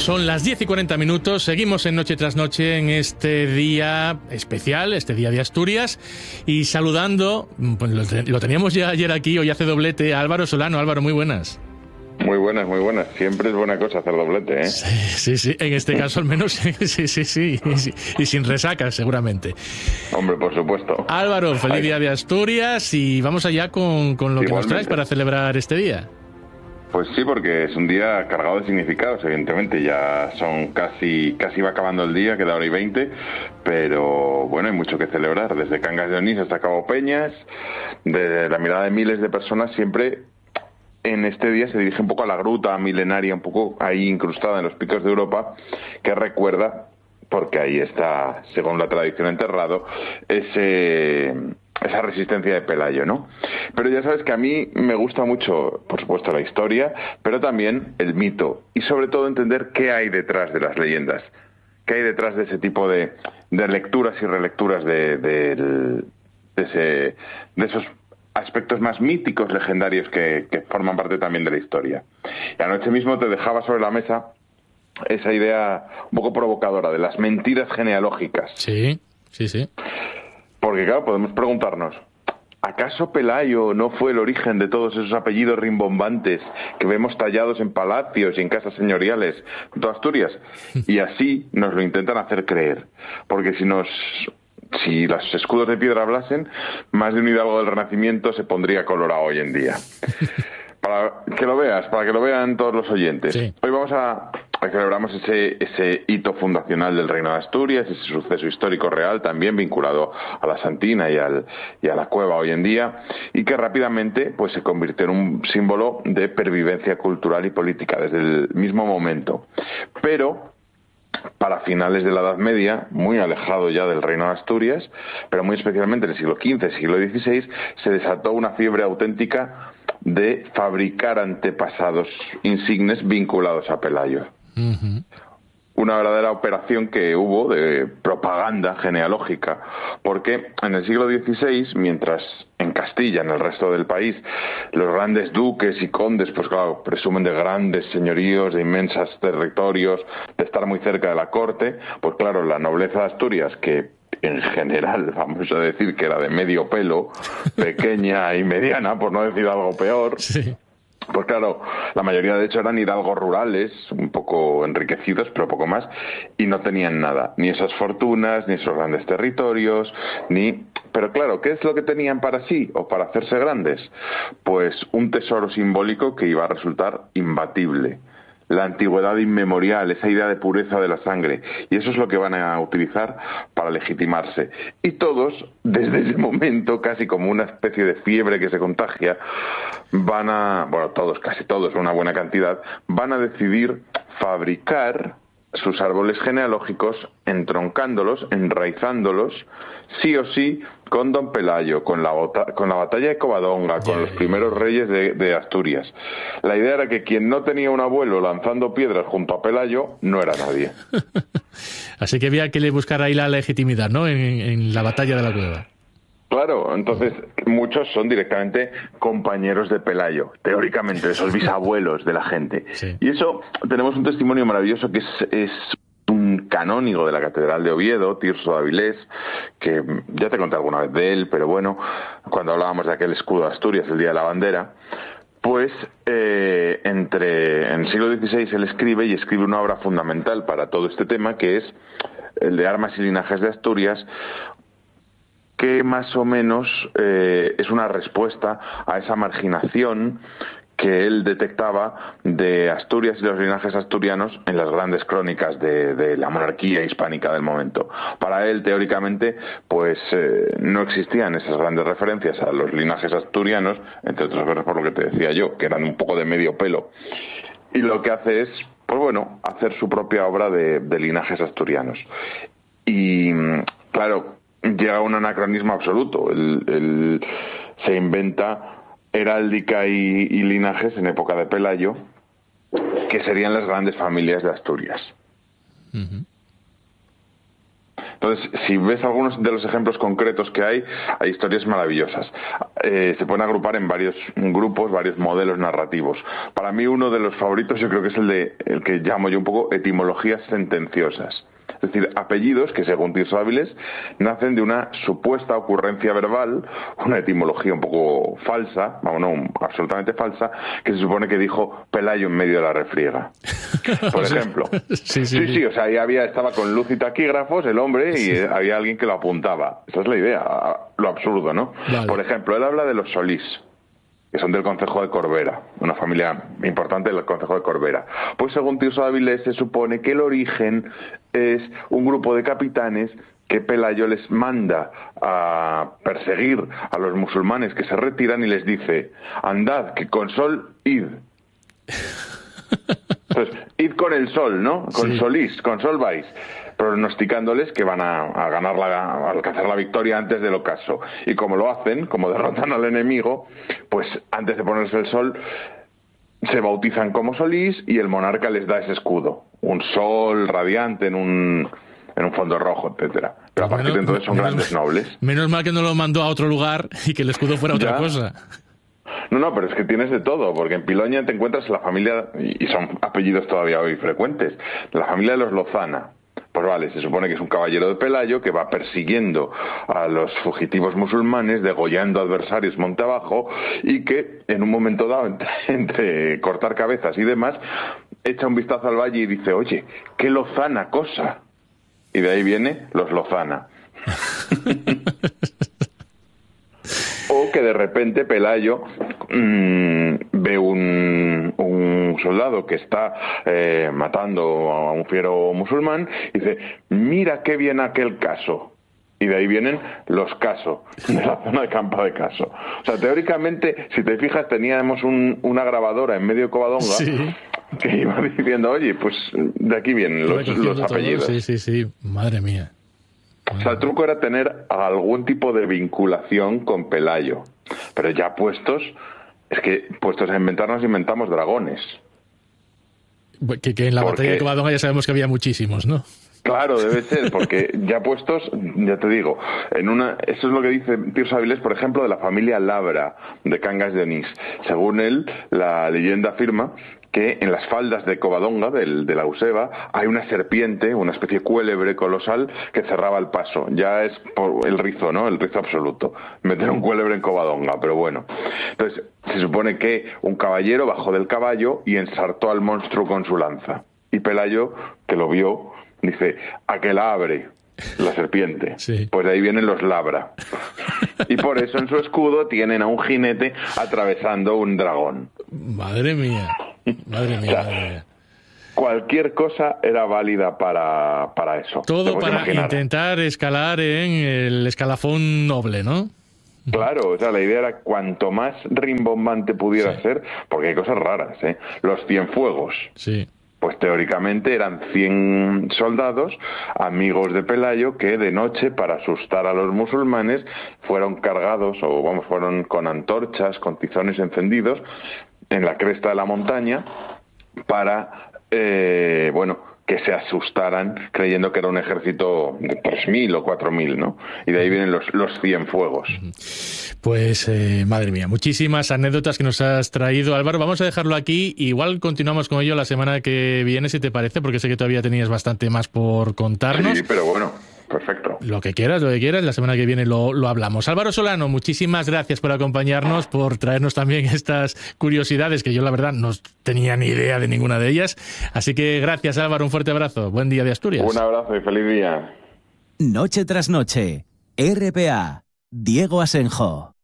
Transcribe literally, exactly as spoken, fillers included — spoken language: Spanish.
son las diez y cuarenta minutos. Seguimos en Noche tras Noche en este día especial, este día de Asturias. Y saludando, pues lo, lo teníamos ya ayer aquí, hoy hace doblete, a Álvaro Solano. Álvaro, muy buenas. Muy buenas, muy buenas. Siempre es buena cosa hacer doblete, ¿eh? Sí, sí, sí. En este caso al menos, sí, sí, sí. sí. Y sin resaca, seguramente. Hombre, por supuesto. Álvaro, feliz Ay. día de Asturias y vamos allá con, con lo que nos traes para celebrar este día. Pues sí, porque es un día cargado de significados, evidentemente. Ya son casi, casi va acabando el día, queda hora y veinte, pero bueno, hay mucho que celebrar. Desde Cangas de Onís hasta Cabo Peñas, desde la mirada de miles de personas, siempre en este día se dirige un poco a la gruta milenaria, un poco ahí incrustada en los picos de Europa, que recuerda, porque ahí está, según la tradición, enterrado, ese... esa resistencia de Pelayo, ¿no? Pero ya sabes que a mí me gusta mucho, por supuesto, la historia, pero también el mito, y sobre todo entender qué hay detrás de las leyendas, qué hay detrás de ese tipo de, de lecturas y relecturas de, de, de, ese, de esos aspectos más míticos, legendarios, que, que forman parte también de la historia. Y anoche mismo te dejaba sobre la mesa esa idea un poco provocadora de las mentiras genealógicas. Sí, sí, sí. Porque claro, podemos preguntarnos, ¿acaso Pelayo no fue el origen de todos esos apellidos rimbombantes que vemos tallados en palacios y en casas señoriales de toda Asturias? Y así nos lo intentan hacer creer. Porque si nos, si los escudos de piedra hablasen, más de un hidalgo del Renacimiento se pondría colorado hoy en día. Para que lo veas, para que lo vean todos los oyentes. Sí. Hoy vamos a... celebramos ese, ese hito fundacional del Reino de Asturias, ese suceso histórico real también vinculado a la Santina y, al, y a la cueva hoy en día, y que rápidamente pues se convirtió en un símbolo de pervivencia cultural y política desde el mismo momento. Pero para finales de la Edad Media, muy alejado ya del Reino de Asturias, pero muy especialmente en el siglo quince, siglo dieciséis, se desató una fiebre auténtica de fabricar antepasados insignes vinculados a Pelayo. Uh-huh. Una verdadera operación que hubo de propaganda genealógica, porque en el siglo dieciséis, mientras en Castilla, en el resto del país, los grandes duques y condes, pues claro, presumen de grandes señoríos, de inmensos territorios, de estar muy cerca de la corte, pues claro, la nobleza de Asturias, que en general, vamos a decir que era de medio pelo, pequeña y mediana, por no decir algo peor. Sí. Pues claro, la mayoría de hecho eran hidalgos rurales, un poco enriquecidos, pero poco más, y no tenían nada, ni esas fortunas, ni esos grandes territorios, ni... Pero claro, ¿qué es lo que tenían para sí o para hacerse grandes? Pues un tesoro simbólico que iba a resultar imbatible. La antigüedad inmemorial, esa idea de pureza de la sangre, y eso es lo que van a utilizar para legitimarse. Y todos, desde ese momento, casi como una especie de fiebre que se contagia, van a, bueno, todos, casi todos, una buena cantidad, van a decidir fabricar sus árboles genealógicos, entroncándolos, enraizándolos, sí o sí, con Don Pelayo, con la, bota, con la batalla de Covadonga, con los primeros reyes de, de Asturias. La idea era que quien no tenía un abuelo lanzando piedras junto a Pelayo no era nadie. Así que había que le buscar ahí la legitimidad, ¿no?, en, en la batalla de la cueva. Claro, entonces muchos son directamente compañeros de Pelayo, teóricamente, esos bisabuelos de la gente. Sí. Y eso, tenemos un testimonio maravilloso que es, es un canónigo de la Catedral de Oviedo, Tirso de Avilés, que ya te conté alguna vez de él, pero bueno, cuando hablábamos de aquel escudo de Asturias, el Día de la Bandera, pues eh, entre en el siglo dieciséis él escribe y escribe una obra fundamental para todo este tema, que es el de Armas y Linajes de Asturias, que más o menos eh, es una respuesta a esa marginación que él detectaba de Asturias y los linajes asturianos en las grandes crónicas de, de la monarquía hispánica del momento. Para él, teóricamente, pues eh, no existían esas grandes referencias a los linajes asturianos, entre otras cosas por lo que te decía yo, que eran un poco de medio pelo. Y lo que hace es, pues bueno, hacer su propia obra de, de linajes asturianos. Y, claro, llega un anacronismo absoluto. El, el, se inventa heráldica y, y linajes en época de Pelayo, que serían las grandes familias de Asturias. Uh-huh. Entonces, si ves algunos de los ejemplos concretos que hay, hay historias maravillosas. Eh, se pueden agrupar en varios grupos, varios modelos narrativos. Para mí, uno de los favoritos yo creo que es el de el que llamo yo un poco etimologías sentenciosas. Es decir, apellidos que, según Tirso Áviles, nacen de una supuesta ocurrencia verbal, una etimología un poco falsa, vamos, no, absolutamente falsa, que se supone que dijo Pelayo en medio de la refriega. Por ejemplo. sí, sí, sí, sí, o sea, ahí había, estaba con luz y taquígrafos el hombre y sí. había alguien que lo apuntaba. Esa es la idea, lo absurdo, ¿no? Vale. Por ejemplo, él habla de los Solís, que son del concejo de Corbera, una familia importante del concejo de Corbera. Pues según Tirso Áviles se supone que el origen es un grupo de capitanes que Pelayo les manda a perseguir a los musulmanes que se retiran y les dice: andad, que con sol id. Entonces, id con el sol, ¿no? Con sí. Solís, con sol vais, pronosticándoles que van a, a ganar la, a alcanzar la victoria antes del ocaso. Y como lo hacen, como derrotan al enemigo, pues antes de ponerse el sol, se bautizan como Solís y el monarca les da ese escudo. Un sol radiante en un, en un fondo rojo, etcétera. Pero a partir de entonces son menos, grandes nobles. Menos mal que no lo mandó a otro lugar y que el escudo fuera otra ¿Ya? cosa. No, no, pero es que tienes de todo, porque en Piloña te encuentras la familia, y son apellidos todavía hoy frecuentes, la familia de los Lozana. Pues vale, se supone que es un caballero de Pelayo que va persiguiendo a los fugitivos musulmanes, degollando adversarios monte abajo, y que en un momento dado, entre, entre cortar cabezas y demás, echa un vistazo al valle y dice: oye, qué lozana cosa. Y de ahí viene los Lozana. O que de repente Pelayo mmm, ve un, un soldado que está eh, matando a un fiero musulmán y dice: mira qué bien aquel Caso. Y de ahí vienen los Caso, de la zona de Campa de Caso. O sea, teóricamente, si te fijas, teníamos un, una grabadora en medio de Covadonga, sí, que iba diciendo: oye, pues de aquí vienen los, los apellidos. Sí, sí, sí, madre mía. O sea, el truco era tener algún tipo de vinculación con Pelayo. Pero ya puestos, es que puestos a inventar nos inventamos dragones. Que, que en la porque... batalla de Covadonga ya sabemos que había muchísimos, ¿no? Claro, debe ser, porque ya puestos, ya te digo, en una, eso es lo que dice Tirso Áviles, por ejemplo, de la familia Labra de Cangas de Onís. Según él, la leyenda afirma que en las faldas de Covadonga, del, de la Useva, hay una serpiente, una especie de cuélebre colosal que cerraba el paso. Ya es por el rizo, ¿no? El rizo absoluto. Meter un cuélebre en Covadonga, pero bueno. Entonces, se supone que un caballero bajó del caballo y ensartó al monstruo con su lanza. Y Pelayo, que lo vio, dice: a que la abre la serpiente. Sí. Pues de ahí vienen los Labra. Y por eso en su escudo tienen a un jinete atravesando un dragón. Madre mía. Madre mía, o sea, madre mía. Cualquier cosa era válida para, para eso. Todo para imaginar. Intentar escalar en el escalafón noble, ¿no? Claro, o sea, la idea era cuanto más rimbombante pudiera sí. ser, porque hay cosas raras, ¿eh? Los Cienfuegos. Sí. Pues teóricamente eran cien soldados, amigos de Pelayo, que de noche, para asustar a los musulmanes, fueron cargados, o vamos, fueron con antorchas, con tizones encendidos, en la cresta de la montaña, para, eh, bueno, que se asustaran creyendo que era un ejército de tres mil o cuatro mil, ¿no? Y de ahí vienen los, los Cienfuegos. Pues, eh, madre mía, muchísimas anécdotas que nos has traído, Álvaro. Vamos a dejarlo aquí. Igual continuamos con ello la semana que viene, si te parece, porque sé que todavía tenías bastante más por contarnos. Sí, pero bueno, perfecto. Lo que quieras, lo que quieras, la semana que viene lo, lo hablamos. Álvaro Solano, muchísimas gracias por acompañarnos, por traernos también estas curiosidades que yo la verdad no tenía ni idea de ninguna de ellas. Así que gracias, Álvaro, un fuerte abrazo. Buen día de Asturias. Un abrazo y feliz día. Noche tras noche, R P A, Diego Asenjo.